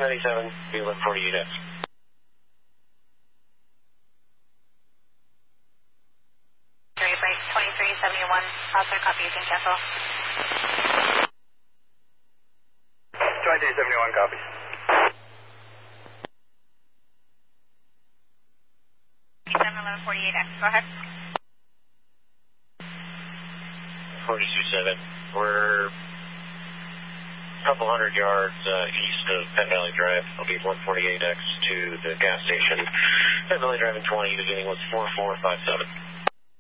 97, be 1148X. Great, right, 2371, Oscar, copy, you can cancel. 2371, copy. Go ahead. 427. We're a couple hundred yards east of Penn Valley Drive. I'll be 148X to the gas station. Penn Valley Drive in 20, beginning with 4457.